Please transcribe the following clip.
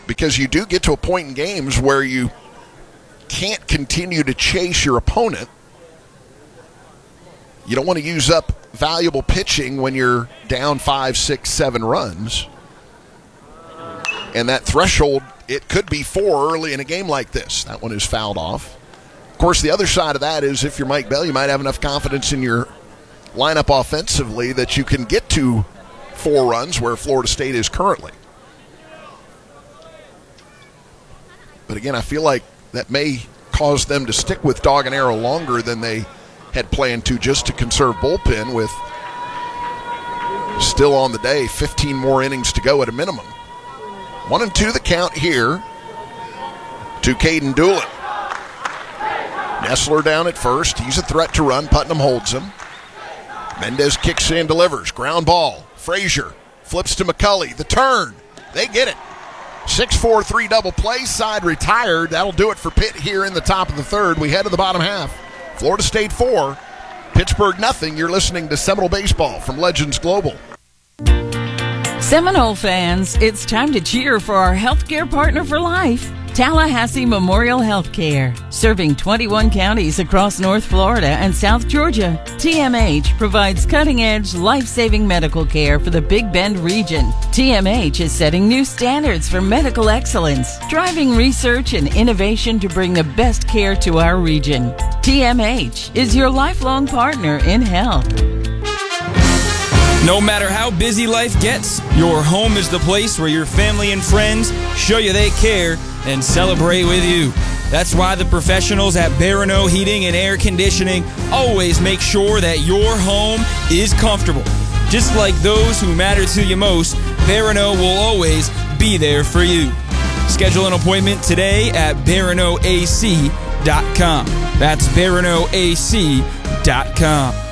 because you do get to a point in games where you can't continue to chase your opponent. You don't want to use up valuable pitching when you're down 5, 6, 7 runs. And that threshold, it could be 4 early in a game like this. That one is fouled off. Of course, the other side of that is if you're Mike Bell, you might have enough confidence in your lineup offensively that you can get to 4 runs where Florida State is currently. But again, I feel like that may cause them to stick with dog and arrow longer than they had planned to, just to conserve bullpen, with still on the day 15 more innings to go at a minimum. 1-2 the count here to Caden Doolin. Nessler down at first. He's a threat to run. Putnam holds him. Mendez kicks in, delivers. Ground ball. Frazier flips to McCulley. The turn. They get it. 6-4-3 double play. Side retired. That'll do it for Pitt here in the top of the third. We head to the bottom half. Florida State 4, Pittsburgh nothing. You're listening to Seminole Baseball from Legends Global. Seminole fans, it's time to cheer for our healthcare partner for life, Tallahassee Memorial Healthcare. Serving 21 counties across North Florida and South Georgia, TMH provides cutting-edge, life-saving medical care for the Big Bend region. TMH is setting new standards for medical excellence, driving research and innovation to bring the best care to our region. TMH is your lifelong partner in health. No matter how busy life gets, your home is the place where your family and friends show you they care and celebrate with you. That's why the professionals at Barano Heating and Air Conditioning always make sure that your home is comfortable. Just like those who matter to you most, Barano will always be there for you. Schedule an appointment today at BaranoAC.com. That's BaranoAC.com.